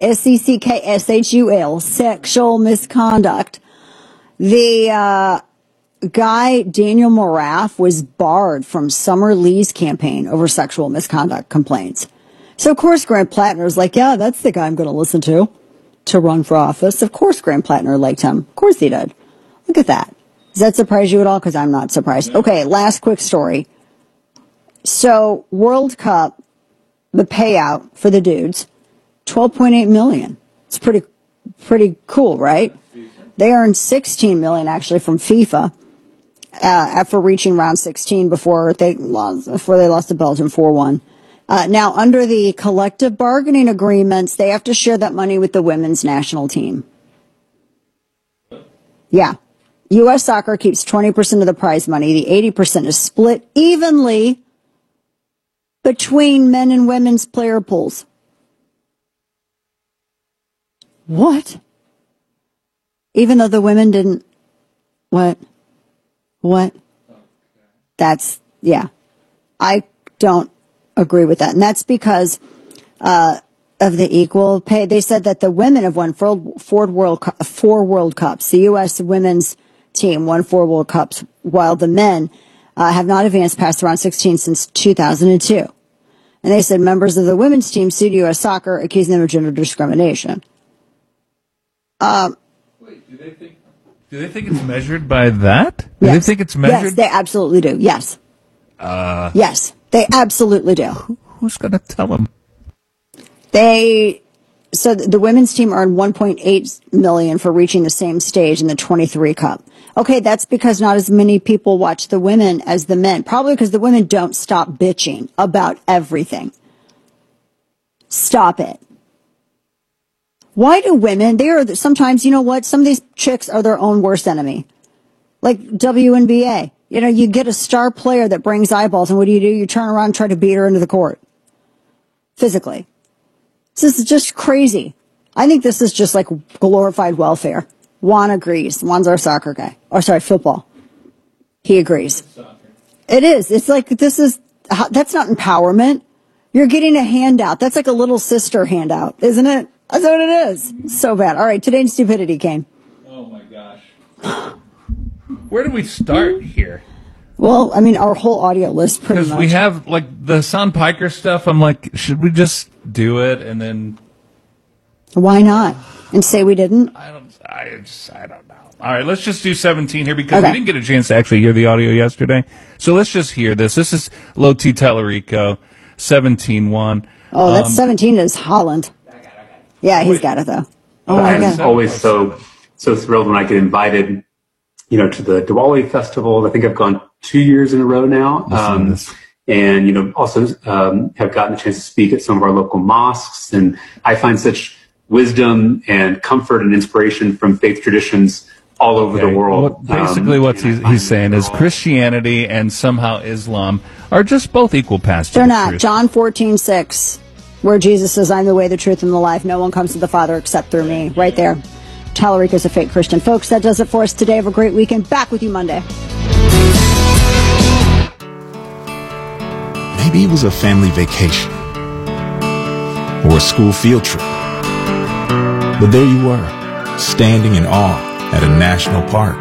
SECKSHUL, sexual misconduct. The guy, Daniel Morath, was barred from Summer Lee's campaign over sexual misconduct complaints. So, of course, Graham Plattner was like, yeah, that's the guy I'm going to listen to run for office. Of course, Graham Plattner liked him. Of course he did. Look at that. Does that surprise you at all? Because I'm not surprised. Okay, last quick story. So, World Cup, the payout for the dudes, $12.8 million. It's pretty cool, right? They earned $16 million actually from FIFA after reaching round 16 before they lost to Belgium 4-1. Now, under the collective bargaining agreements, they have to share that money with the women's national team. Yeah. U.S. Soccer keeps 20% of the prize money. The 80% is split evenly between men and women's player pools. What? Even though the women didn't... What? That's... Yeah. I don't agree with that. And that's because of the equal pay. They said that the women have won four World Cups. The U.S. women's team won 4 World Cups, while the men have not advanced past round 16 since 2002. And they said members of the women's team sued U.S. Soccer, accusing them of gender discrimination. Wait, do they think it's measured by that? Do they think it's measured? Yes, they absolutely do. Yes. Yes, they absolutely do. Who's going to tell them? So the women's team earned $1.8 million for reaching the same stage in the 23 Cup. Okay, that's because not as many people watch the women as the men. Probably because the women don't stop bitching about everything. Stop it. Why do women, sometimes, you know what, some of these chicks are their own worst enemy. Like WNBA. You know, you get a star player that brings eyeballs, and what do? You turn around and try to beat her into the court. Physically. This is just crazy. I think this is just like glorified welfare. Juan agrees. Juan's our soccer guy. Or sorry, football. He agrees. It is. It's like, that's not empowerment. You're getting a handout. That's like a little sister handout, isn't it? That's what it is. So bad. All right, today's stupidity came. Oh my gosh. Where do we start here? Well, I mean, our whole audio list pretty much. Because we have, like, the Son Piker stuff. I'm like, should we just do it and then... Why not? And say we didn't? I don't know. All right, let's just do 17 here because we didn't get a chance to actually hear the audio yesterday. So let's just hear this. This is Loti Tallarico, 17-1. Oh, that's 17 is Holland. Yeah, he's got it, though. Oh, my God. I'm always so thrilled when I get invited, to the Diwali festival. I think I've gone 2 years in a row now. And, also have gotten a chance to speak at some of our local mosques. And I find such wisdom and comfort and inspiration from faith traditions all over the world. Basically what he's saying is Christianity and somehow Islam are just both equal paths to the truth. They're not. John 14:6, where Jesus says, I'm the way, the truth, and the life. No one comes to the Father except through me. Right there. Tallarico's a fake Christian. Folks, that does it for us today. Have a great weekend. Back with you Monday. Maybe it was a family vacation or a school field trip. But there you were, standing in awe at a national park.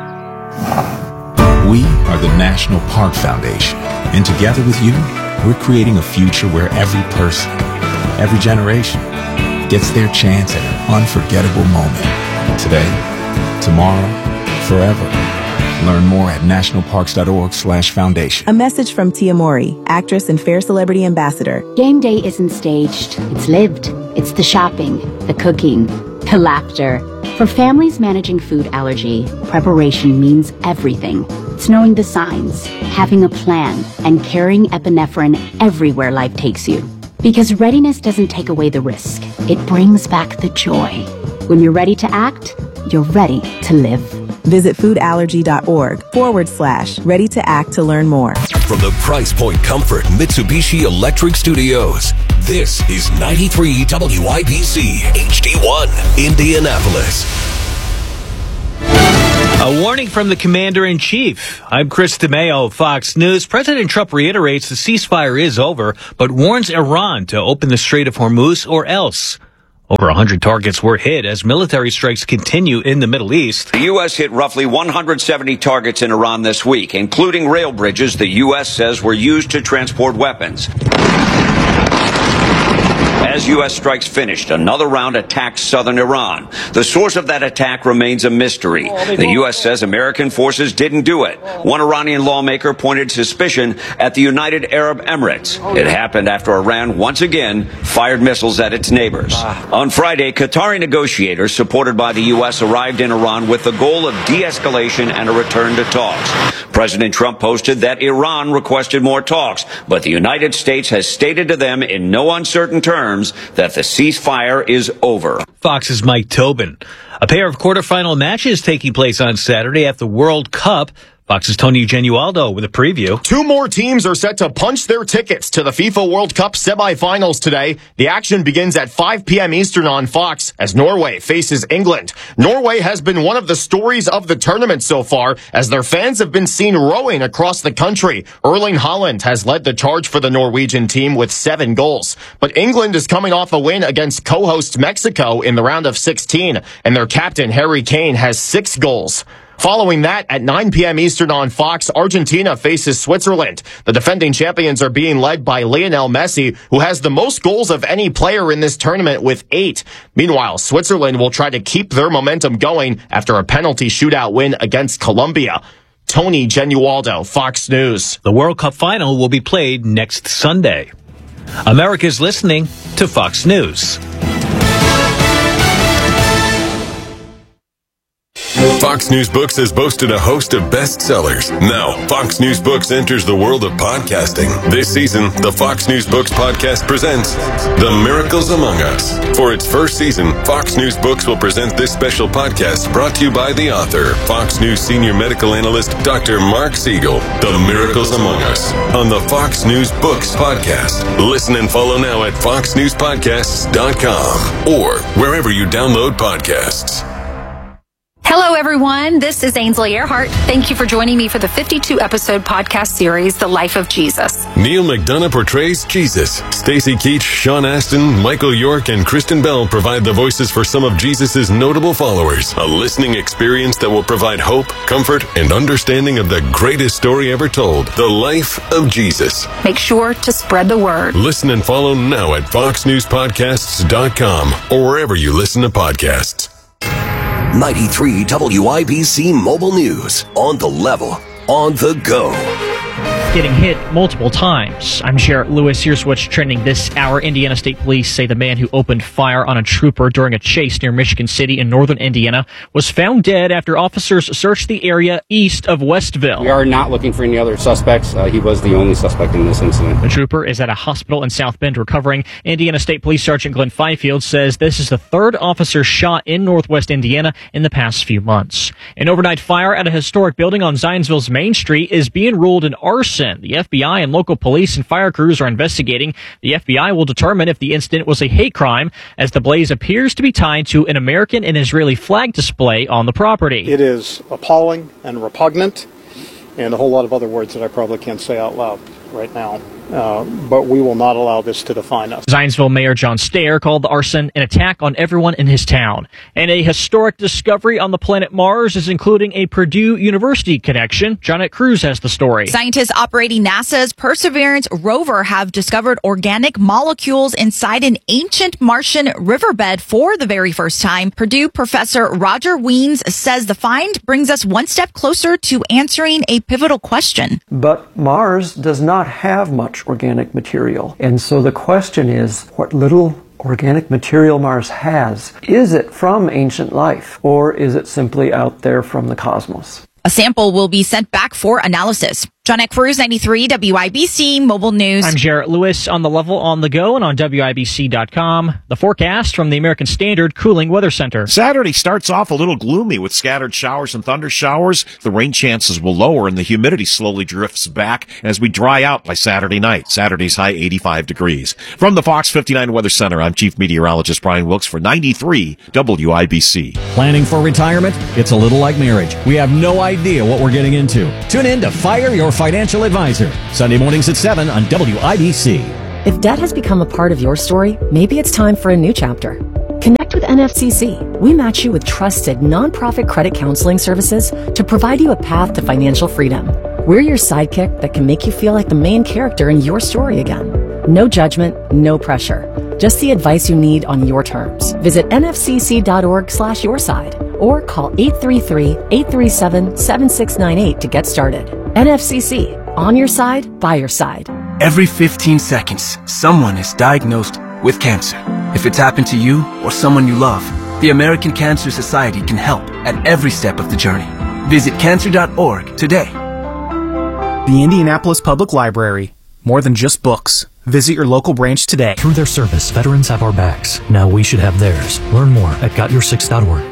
We are the National Park Foundation, and together with you, we're creating a future where every person, every generation, gets their chance at an unforgettable moment. Today, tomorrow, forever. Learn more at nationalparks.org/foundation. A message from Tia Mowry, actress and Fair Celebrity Ambassador. Game day isn't staged. It's lived. It's the shopping, the cooking, the laughter. For families managing food allergy, preparation means everything. It's knowing the signs, having a plan, and carrying epinephrine everywhere life takes you. Because readiness doesn't take away the risk. It brings back the joy. When you're ready to act, you're ready to live. Visit foodallergy.org/ready to act to learn more. From the Price Point Comfort Mitsubishi Electric Studios, this is 93 WIBC HD1, Indianapolis. A warning from the Commander-in-Chief. I'm Chris DeMeo of Fox News. President Trump reiterates the ceasefire is over, but warns Iran to open the Strait of Hormuz or else. Over 100 targets were hit as military strikes continue in the Middle East. The U.S. hit roughly 170 targets in Iran this week, including rail bridges the U.S. says were used to transport weapons. As U.S. strikes finished, another round attacked southern Iran. The source of that attack remains a mystery. The U.S. says American forces didn't do it. One Iranian lawmaker pointed suspicion at the United Arab Emirates. It happened after Iran once again fired missiles at its neighbors. On Friday, Qatari negotiators supported by the U.S. arrived in Iran with the goal of de-escalation and a return to talks. President Trump posted that Iran requested more talks, but the United States has stated to them in no uncertain terms that the ceasefire is over. Fox's Mike Tobin. A pair of quarterfinal matches taking place on Saturday at the World Cup. Fox's Tony Genualdo with a preview. Two more teams are set to punch their tickets to the FIFA World Cup semifinals today. The action begins at 5 p.m. Eastern on Fox as Norway faces England. Norway has been one of the stories of the tournament so far as their fans have been seen rowing across the country. Erling Haaland has led the charge for the Norwegian team with 7 goals. But England is coming off a win against co-host Mexico in the round of 16, and their captain Harry Kane has 6 goals. Following that, at 9 p.m. Eastern on Fox, Argentina faces Switzerland. The defending champions are being led by Lionel Messi, who has the most goals of any player in this tournament with 8. Meanwhile, Switzerland will try to keep their momentum going after a penalty shootout win against Colombia. Tony Genualdo, Fox News. The World Cup final will be played next Sunday. America's listening to Fox News. Fox News Books has boasted a host of bestsellers. Now, Fox News Books enters the world of podcasting. This season, the Fox News Books podcast presents The Miracles Among Us. For its first season, Fox News Books will present this special podcast brought to you by the author, Fox News senior medical analyst, Dr. Mark Siegel. The Miracles Among Us on the Fox News Books podcast. Listen and follow now at foxnewspodcasts.com or wherever you download podcasts. Hello, everyone. This is Ainsley Earhart. Thank you for joining me for the 52-episode podcast series, The Life of Jesus. Neil McDonough portrays Jesus. Stacey Keach, Sean Astin, Michael York, and Kristen Bell provide the voices for some of Jesus' notable followers. A listening experience that will provide hope, comfort, and understanding of the greatest story ever told, The Life of Jesus. Make sure to spread the word. Listen and follow now at foxnewspodcasts.com or wherever you listen to podcasts. 93 WIBC Mobile News. On the level, on the go. Getting hit multiple times. I'm Jarrett Lewis. Here's what's trending this hour. Indiana State Police say the man who opened fire on a trooper during a chase near Michigan City in northern Indiana was found dead after officers searched the area east of Westville. We are not looking for any other suspects. He was the only suspect in this incident. The trooper is at a hospital in South Bend recovering. Indiana State Police Sergeant Glenn Fifield says this is the third officer shot in northwest Indiana in the past few months. An overnight fire at a historic building on Zionsville's Main Street is being ruled an arson. The FBI and local police and fire crews are investigating. The FBI will determine if the incident was a hate crime, as the blaze appears to be tied to an American and Israeli flag display on the property. It is appalling and repugnant, and a whole lot of other words that I probably can't say out loud right now. But we will not allow this to define us. Zionsville Mayor John Stayer called the arson an attack on everyone in his town. And a historic discovery on the planet Mars is including a Purdue University connection. Jonette Cruz has the story. Scientists operating NASA's Perseverance rover have discovered organic molecules inside an ancient Martian riverbed for the very first time. Purdue professor Roger Weens says the find brings us one step closer to answering a pivotal question. But Mars does not have much organic material. And so the question is, what little organic material Mars has, is it from ancient life, or is it simply out there from the cosmos? A sample will be sent back for analysis. Jonette Cruz, 93 WIBC Mobile News. I'm Jarrett Lewis on the level, on the go, and on WIBC.com. The forecast from the American Standard Cooling Weather Center. Saturday starts off a little gloomy with scattered showers and thunder showers. The rain chances will lower and the humidity slowly drifts back as we dry out by Saturday night. Saturday's high 85 degrees. From the Fox 59 Weather Center, I'm Chief Meteorologist Brian Wilkes for 93 WIBC. Planning for retirement? It's a little like marriage. We have no idea what we're getting into. Tune in to Fire Your Financial Advisor, Sunday mornings at 7 on WIBC. If debt has become a part of your story, maybe it's time for a new chapter. Connect with NFCC. We match you with trusted nonprofit credit counseling services to provide you a path to financial freedom. We're your sidekick that can make you feel like the main character in your story again. No judgment, no pressure. Just the advice you need on your terms. Visit nfcc.org/yourside or call 833-837-7698 to get started. NFCC, on your side, by your side. Every 15 seconds, someone is diagnosed with cancer. If it's happened to you or someone you love, the American Cancer Society can help at every step of the journey. Visit cancer.org today. The Indianapolis Public Library. More than just books. Visit your local branch today. Through their service, veterans have our backs. Now we should have theirs. Learn more at GotYour6.org.